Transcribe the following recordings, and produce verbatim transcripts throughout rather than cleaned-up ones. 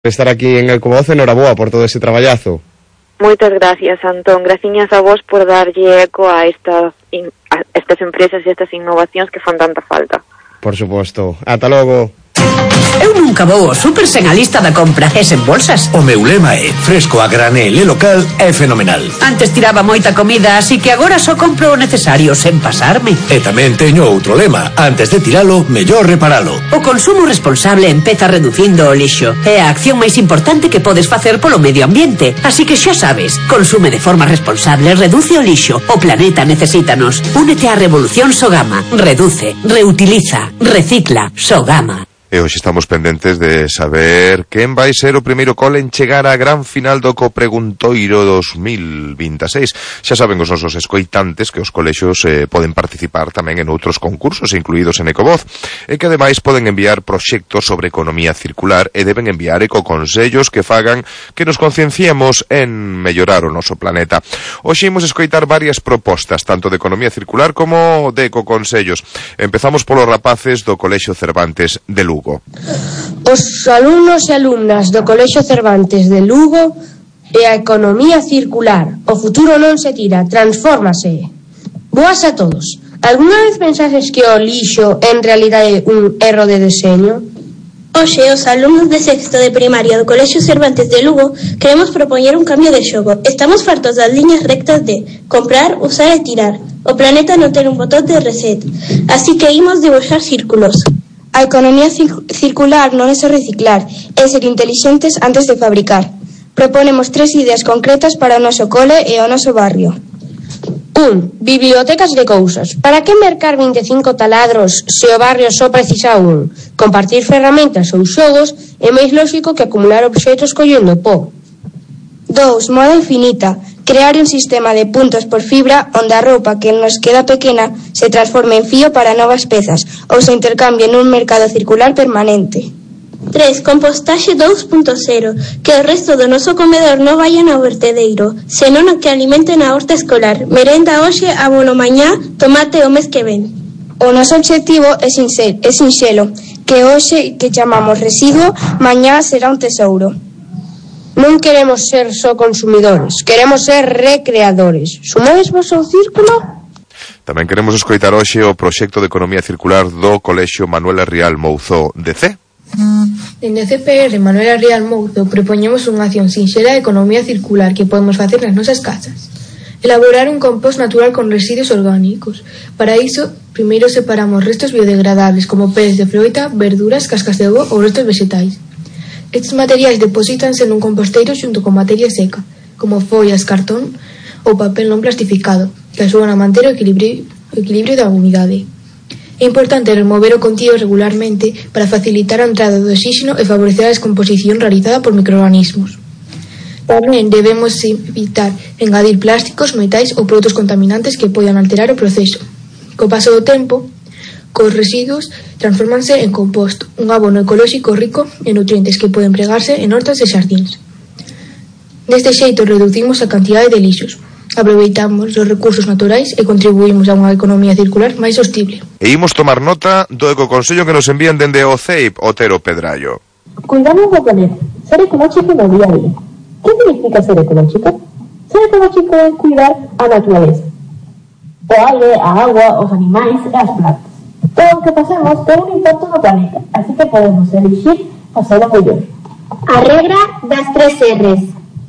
estar aquí en Ecovoz. Enhoraboa por todo ese traballazo. Moitas gracias, Antón. Graciñas a vos por darlle eco a, esta, a estas empresas e estas innovacións que fan tanta falta. Por suposto. Ata logo. Eu nunca vou ao super sen a lista da compra e sen bolsas. O meu lema é fresco a granel e local é fenomenal. Antes tiraba moita comida, así que agora só compro o necesario sen pasarme. E tamén teño outro lema: antes de tiralo, mellor reparalo. O consumo responsable empeza reducindo o lixo. É a acción máis importante que podes facer polo medio ambiente. Así que xa sabes, consume de forma responsable, reduce o lixo. O planeta necesítanos. Únete á revolución Sogama. Reduce, reutiliza, recicla. Sogama. E hoxe estamos pendentes de saber quen vai ser o primeiro cole en chegar á gran final do Copreguntoiro dos mil vinte e seis. Xa saben os nosos escoitantes que os colexios eh, poden participar tamén en outros concursos incluídos en Ecovoz, e que ademais poden enviar proxectos sobre economía circular e deben enviar ecoconsellos que fagan que nos concienciemos en mellorar o noso planeta. Hoxe imos escoitar varias propostas, tanto de economía circular como de ecoconsellos. Empezamos polos rapaces do Colexio Cervantes de Lugo. Os alumnos e alumnas do Colexio Cervantes de Lugo e a economía circular. O futuro non se tira, transfórmase. Boas a todos. Alguna vez pensases que o lixo en realidade é un erro de deseño? Hoxe, os alumnos de sexto de primaria do Colexio Cervantes de Lugo queremos propoñer un cambio de xogo. Estamos fartos das liñas rectas de comprar, usar e tirar. O planeta non ten un botón de reset, así que imos dibuixar círculos. A economía circular non é só reciclar, é ser intelixentes antes de fabricar. Proponemos tres ideas concretas para o noso cole e o noso barrio. un. Bibliotecas de cousas. Para que mercar vinte e cinco taladros se o barrio só precisa un? Compartir ferramentas ou xogos é máis lóxico que acumular obxetos collendo pó. dos. Moda infinita. Crear un sistema de puntos por fibra onde a roupa que nos queda pequena se transforme en fío para novas pezas ou se intercambie nun mercado circular permanente. tres. Compostaxe dos punto cero. Que o resto do noso comedor non vayan ao vertedeiro, senón que alimenten a horta escolar. Merenda hoxe, abono mañá, tomate o mes que ven. O noso obxectivo é sinxelo, que hoxe que chamamos residuo, mañá será un tesouro. Non queremos ser só consumidores, queremos ser recreadores. Sumades vos ao círculo? Tamén queremos escoitar hoxe o proxecto de economía circular do Colexio Manuela Rial Mouzo de C. Dende C P R Manuela Rial Mouzo propoñemos unha acción sinxela de economía circular que podemos facer nas nosas casas. Elaborar un compost natural con residuos orgánicos. Para iso, primeiro separamos restos biodegradables como peles de froita, verduras, cascas de ovo ou restos vegetais. Estes materiais deposítanse nun composteiro xunto con materia seca, como follas, cartón ou papel non plastificado, que axudan a manter o equilibrio, o equilibrio da humidade. É importante remover o contido regularmente para facilitar a entrada do oxígeno e favorecer a descomposición realizada por microorganismos. Tamén debemos evitar engadir plásticos, metais ou produtos contaminantes que poidan alterar o proceso. Co paso do tempo, cos residuos transformanse en composto, un abono ecolóxico rico en nutrientes que poden empregarse en hortas e xardíns. Deste xeito reducimos a cantidade de lixos, aproveitamos os recursos naturais e contribuímos a unha economía circular máis sostible. E imos tomar nota do ecoconsello que nos envían dende o C E I P, Otero Pedrallo. Cuidamos do planeta, ser ecolóxico no día a día. Que significa ser ecolóxico? Ser ecolóxico é cuidar a natureza, o aire, a agua, os animais e as plantas. Todo o que facemos ten un impacto no planeta, así que podemos elegir facelo mellor. A regra das tres R's.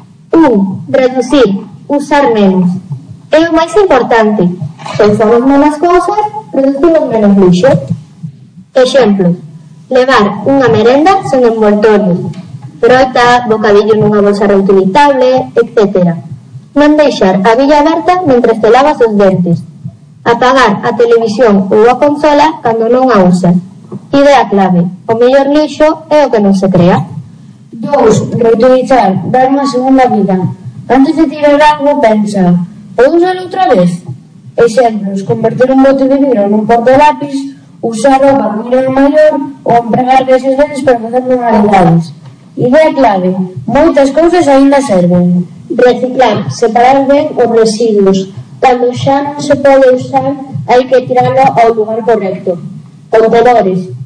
un. Reducir, usar menos. É o máis importante. Pensamos menos cousas, reducimos menos lixo. Exemplos: levar unha merenda sen envoltorio, froita, bocadillo nunha bolsa reutilizable, etcétera. Non deixar a billa aberta mentre te lavas os dentes. Apagar a televisión ou a consola cando non a usas. Idea clave: o mellor lixo é o que non se crea. dos. Reutilizar, dar unha segunda vida. Antes de tirar algo, pensa: podo usar outra vez? Exemplos: converter un bote de vidro nun portalápis, usar roupa de un maior ou empregar deses dedos para facer manualidades. Idea clave: moitas cousas aínda serven. Reciclar, separar ben os residuos. Cando xa non se pode usar, hai que tirarlo ao lugar correcto. Contenedores.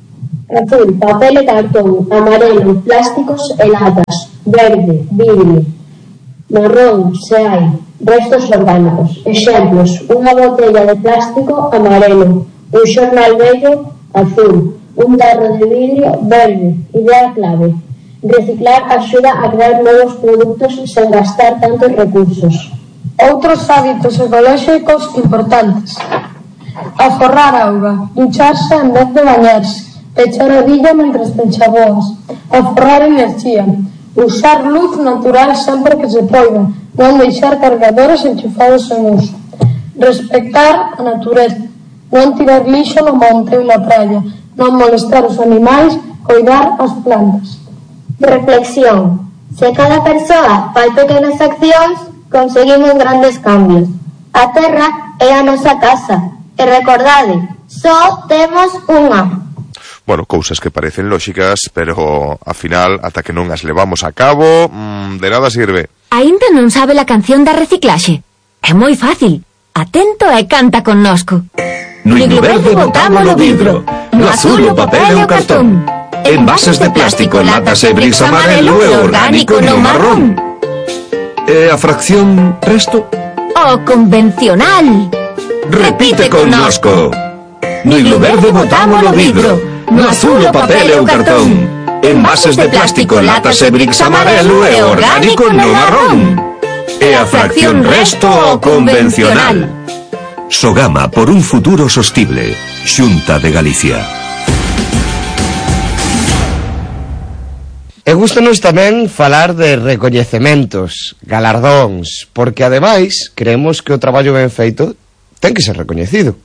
azul, papel e cartón, amarelo, plásticos e latas, verde, vidrio, marrón, se hai, restos orgánicos. Exemplos: unha botella de plástico, amarelo, un xornal vello, azul, un tarro de vidrio, verde. Idea clave: reciclar axuda a crear novos produtos sen gastar tantos recursos. Outros hábitos ecolóxicos importantes: aforrar auga, ducharse en vez de bañarse, pechar a billa mentre te enxaboas, aforrar enerxía, usar luz natural sempre que se poida, non deixar cargadores enchufados en uso, respectar a natureza, non tirar lixo no monte ou na praia, non molestar os animais, coidar as plantas. Reflexión: se cada persoa fai pequenas accións, conseguimos grandes cambios. A terra é a nosa casa. E recordade, só temos unha. Bueno, cousas que parecen lóxicas, pero, a final, ata que non as levamos a cabo, mmm, de nada sirve. Aínda non sabe la canción da reciclaxe? É moi fácil. Atento e canta connosco. No iglo verde botámolo vidro, no azul o papel e o cartón, envases de plástico, latas e bricks amarelo e orgánico no marrón. E a fracción resto? O convencional. Repite connosco. No iglo verde botámolo vidro, no azul o papel e o cartón, envases de plástico, latas e bricks amarelo e orgánico no marrón. E a fracción resto o convencional. Sogama por un futuro sostible. Xunta de Galicia. E gústanos tamén falar de recoñecementos, galardóns, porque ademais creemos que o traballo ben feito ten que ser recoñecido.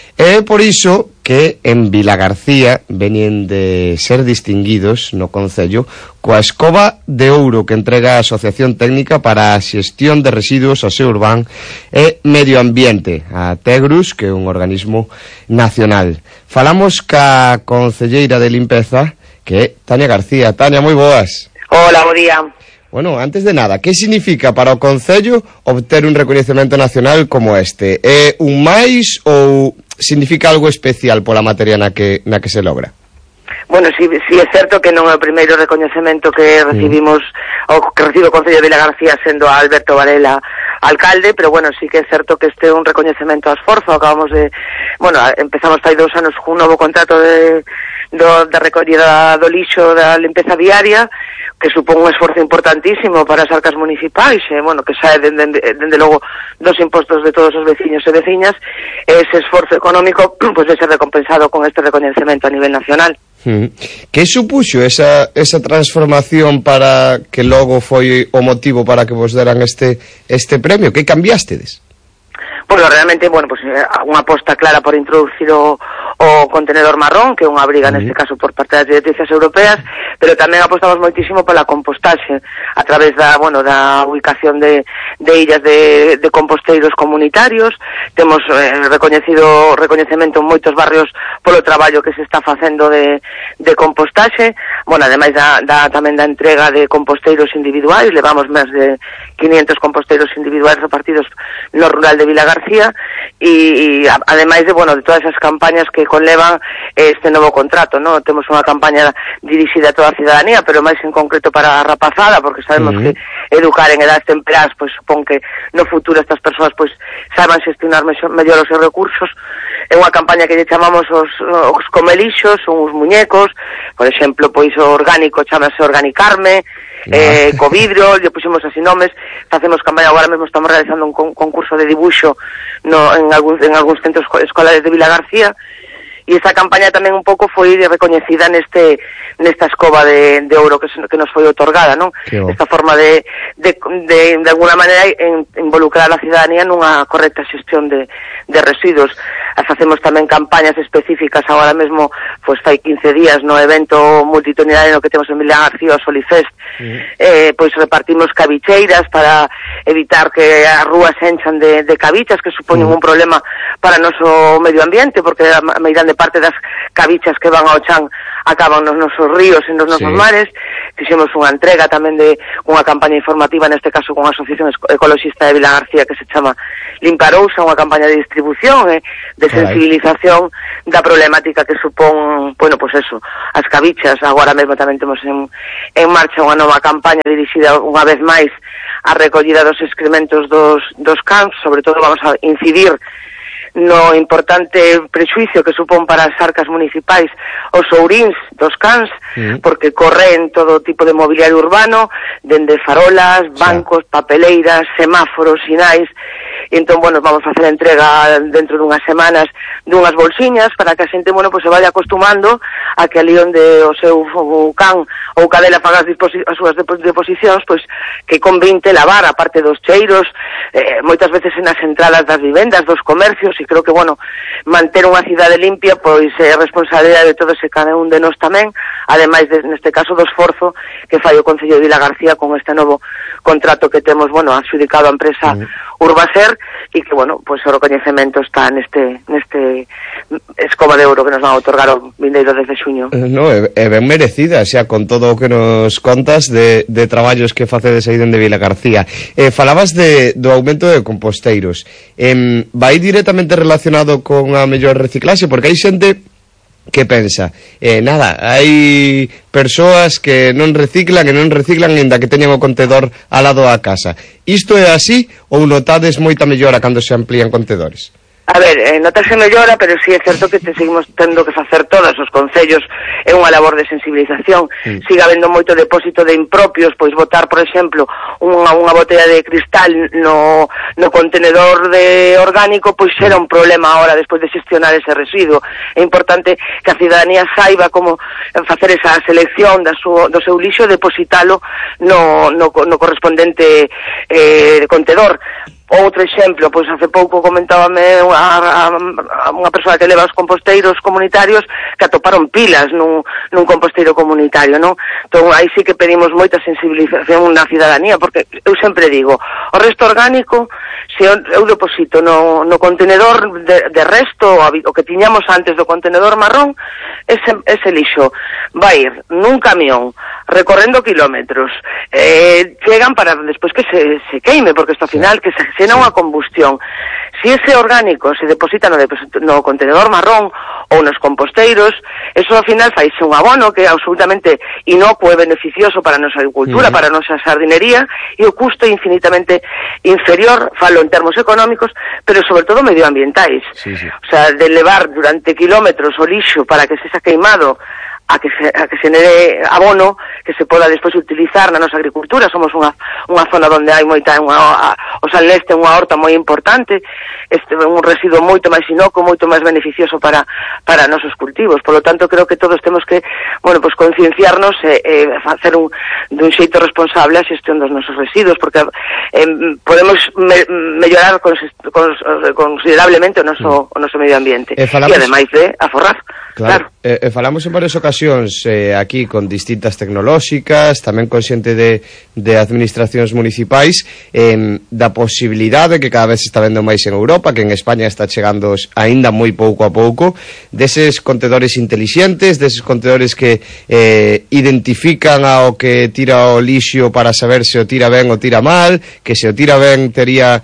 É por iso que en Vilagarcía veñen de ser distinguidos no Concello coa Escoba de Ouro que entrega a Asociación Técnica para a Xestión de Residuos Aseo Urbán e Medio Ambiente, a Tegrus, que é un organismo nacional. Falamos ca concelleira de limpeza, que é Tania García. Tania, moi boas. Hola, bo día. Bueno, antes de nada, que significa para o Concello obter un recoñecemento nacional como este? É un máis ou significa algo especial pola materia na que, na que se logra? Bueno, si, si é certo que non é o primeiro recoñecemento que recibimos, mm. o que recibe o Concello de Vilagarcía sendo a Alberto Varela alcalde, pero bueno, sí que é certo que este é un recoñecemento a esforzo. Acabamos de, bueno, empezamos fai dous anos cun novo contrato de do, da recollida do lixo da limpeza viaria, que supón un esforzo importantísimo para as arcas municipais, e, bueno, que sae dende, dende logo dos impostos de todos os veciños e veciñas, ese esforzo económico, pues, de ser recompensado con este recoñecemento a nivel nacional. Hmm. Que supuxo esa, esa transformación para que logo foi o motivo para que vos deran este, este premio? Que cambiastedes? Bueno, realmente, bueno, pues unha aposta clara por introducir o, o contenedor marrón, que é unha obriga, uh-huh. neste caso, por parte das directrices europeas, pero tamén apostamos moitísimo pola compostaxe, a través da, bueno, da ubicación de, de illas de, de composteiros comunitarios. Temos eh, recoñecido, recoñecemento en moitos barrios polo traballo que se está facendo de, de compostaxe. Bueno, ademais da, da, tamén da entrega de composteiros individuais, levamos máis de quinientos composteiros individuais repartidos no rural de Vilagarcía, e, e ademais de, bueno, de todas esas campañas que conlevan este novo contrato, ¿no? Temos unha campaña dirixida a toda a cidadanía, pero máis en concreto para a rapazada, porque sabemos uh-huh. que educar en edades temperás, pois, supón que no futuro estas persoas, pois, saiban xestionar mellor os seus recursos. É unha campaña que lle chamamos os, os comelixos, son os muñecos, por exemplo, pois o orgánico chamase Organicarme, eh, co vidro, lle puxemos así nomes. Facemos campaña, agora mesmo estamos realizando un con, concurso de dibuixo no, en, algún, en algúns centros escolares de Vilagarcía, e esta campaña tamén un pouco foi recoñecida neste nesta escoba de, de ouro que, que nos foi otorgada, non? Esta forma de de, de, de alguna maneira en, involucrar a cidadanía nunha correcta xestión de, de residuos. Facemos tamén campañas específicas agora mesmo, pois fai quince días no evento multitudinario que temos en Vilagarcía, o Solifest, uh-huh. eh, pois repartimos cabicheiras para evitar que as rúas se enchan de, de cabichas, que supoñen uh-huh. un problema para o noso medio ambiente, porque a meirande parte das cabichas que van ao chan acaban nos nosos ríos e nos nosos sí. mares. Fixemos unha entrega tamén de unha campaña informativa, neste caso con a Asociación Ecoloxista de Vilagarcía, que se chama Limpar Ousa, unha campaña de distribución e de sensibilización da problemática que supón, bueno, pois pues eso, as cabichas. Agora mesmo tamén temos en, en marcha unha nova campaña dirixida unha vez máis á recollida dos excrementos dos, dos cans. Sobre todo vamos a incidir no importante prexuicio que supón para as arcas municipais os ouríns dos cans, mm. porque corren todo tipo de mobiliario urbano, dende farolas, bancos, papeleiras, semáforos, sinais. E entón, bueno, vamos a facer a entrega dentro dunhas semanas dunhas bolsiñas para que a xente, bueno, pues se vaya acostumando a que ali onde o seu o can ou cadela faga as, as súas deposicións, pois que convinte lavar, a parte dos cheiros, eh, moitas veces nas entradas das vivendas, dos comercios. E creo que, bueno, manter unha cidade limpia pois é responsabilidade de todos e cada un de nós tamén, ademais de, neste caso, do esforzo que fai o Concello de Vilagarcía con este novo contrato que temos, bueno, adxudicado a empresa mm. Urbaser, e que, bueno, pois o recoñecemento está neste neste escoba de ouro que nos van a otorgar o vindeiro desde xuño. No, é, é ben merecida, xa con todo o que nos contas de, de traballos que facedes aí dende Vilagarcía. Eh, falabas de, do aumento de composteiros. Eh, vai directamente relacionado con a mellor reciclaxe, porque hai xente que pensa, eh, nada, hai persoas que non reciclan e non reciclan ainda que teñan o contedor ao lado da casa. Isto é así ou notades moita mellora cando se amplían contedores? A ver, eh, notase mellora, pero sí é certo que te seguimos tendo que facer todos os concellos, é unha labor de sensibilización. Mm. Siga habendo moito depósito de impropios, pois botar, por exemplo, unha, unha botella de cristal no, no contenedor de orgánico, pois era un problema ahora despois de xestionar ese residuo. É importante que a cidadanía saiba como facer esa selección da su, do seu lixo e depositalo no, no, no correspondente eh, contedor. Outro exemplo, pois hace pouco comentábame unha, unha persoa que leva os composteiros comunitarios que atoparon pilas nun, nun composteiro comunitario, non? Entón, aí sí que pedimos moita sensibilización na cidadanía, porque eu sempre digo, o resto orgánico, se eu, eu deposito no, no contenedor de, de resto, o que tiñamos antes do contenedor marrón, ese, ese lixo vai ir nun camión, recorrendo kilómetros, eh, chegan para despois que se, se queime, porque isto ao final que se xena unha combustión. Si ese orgánico se deposita no, no contenedor marrón ou nos composteiros, eso ao final faise un abono que é absolutamente inocuo e beneficioso para a nosa agricultura, mm. para a nosa sardinería, e o custo é infinitamente inferior, falo en termos económicos, pero sobre todo medioambientais. Sí, sí. O sea, de levar durante kilómetros o lixo para que se xa queimado a que se, a que se nere abono que se poda despois utilizar na nosa agricultura. Somos unha, unha zona onde hai moita, unha, a, o Salneste é unha horta moi importante, este un residuo moito máis inocuo, moito máis beneficioso para para nosos cultivos. Por lo tanto, creo que todos temos que, bueno, pues concienciarnos e, e facer un dun xeito responsable a xestión dos nosos residuos, porque eh, podemos me, mellorar cons, cons, considerablemente o noso, o noso medio ambiente e, falamos... e ademais de aforrar. Claro, claro. Eh, eh, falamos en varias ocasións eh, aquí con distintas tecnolóxicas, tamén con xente de, de administracións municipais, eh, da posibilidade que cada vez se está vendo máis en Europa, que en España está chegando aínda moi pouco a pouco, deses contedores intelixentes, deses contedores que eh, identifican ao que tira o lixo para saber se o tira ben ou tira mal, que se o tira ben tería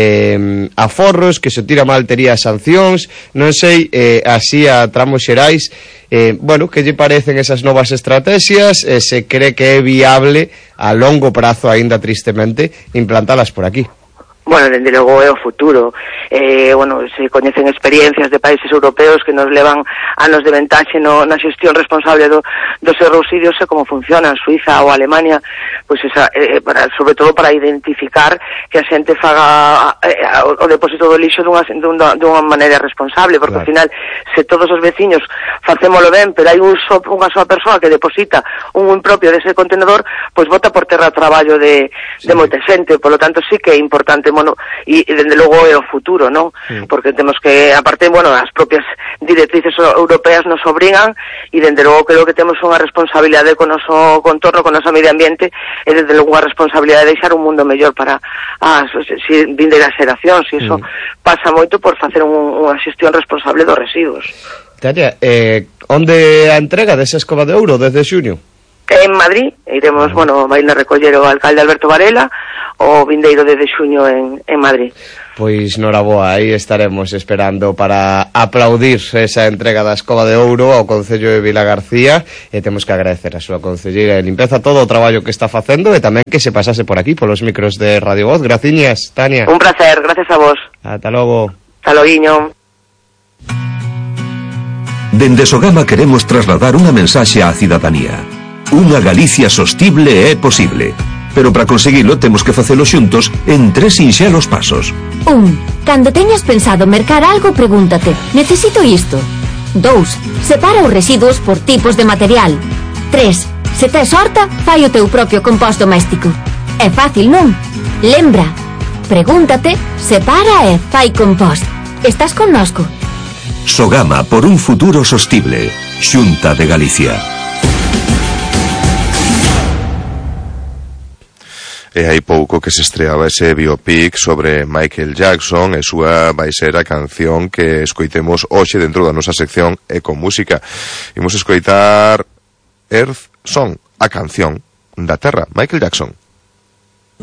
eh, aforros, que se o tira mal tería sancións, non sei, eh, así a tramos xerais. Eh, bueno, que lle parecen esas novas estrategias, eh, se cree que é viable a longo prazo, aínda tristemente, implantalas por aquí? Bueno, dende logo é o futuro. Eh, bueno, se coñecen experiencias de países europeos que nos levan anos de ventaxe no, na xestión responsable do, dos seus residuos e como funcionan Suiza ou Alemania, pois esa, eh, para, sobre todo para identificar que a xente faga eh, o depósito do lixo dunha, dunha, dunha maneira responsable, porque claro, ao final, se todos os veciños facémolo ben, pero hai un so, unha soa persoa que deposita un impropio dese contenedor, pois bota por terra o traballo de, sí, de moita xente. Por lo tanto, sí que é importante, bueno, e, e dende logo é o futuro, non? Sí. Porque temos que, aparte, bueno, as propias directrices europeas nos obrigan, e dende logo creo que temos unha responsabilidade con o noso contorno, con o noso medio ambiente, e dende logo unha responsabilidade de deixar un mundo mellor para as si, vindeiras xeracións, e iso mm. pasa moito por facer un, unha xestión responsable dos residuos. Tania, eh, onde a entrega desa escoba de ouro desde xuño? En Madrid, iremos, ah. bueno, vai a recoller o alcalde Alberto Varela, o vindeiro desde xuño en, en Madrid. Pois noraboa, aí estaremos esperando para aplaudir esa entrega da escoba de ouro ao Concello de Vilagarcía, e temos que agradecer a súa concelleira de limpeza todo o traballo que está facendo e tamén que se pasase por aquí, polos micros de Radio Voz. Graciñas, Tania. Un placer, gracias a vos. Ata logo. Ata loguiño. Dende Sogama queremos trasladar unha mensaxe á cidadanía. Unha Galicia sostible é posible. Pero para conseguilo temos que facelo xuntos en tres sinxelos pasos. Un, cando teñas pensado mercar algo, pregúntate, necesito isto? Dous, separa os residuos por tipos de material. Tres, se tes horta, fai o teu propio compost doméstico. É fácil, non? Lembra, pregúntate, separa e fai compost. Estás connosco? Sogama por un futuro sostible. Xunta de Galicia. E hai pouco que se estreaba ese biopic sobre Michael Jackson e súa vai ser a canción que escoitemos hoxe dentro da nosa sección Ecomúsica. Imos escoitar Earth Song, a canción da Terra, Michael Jackson.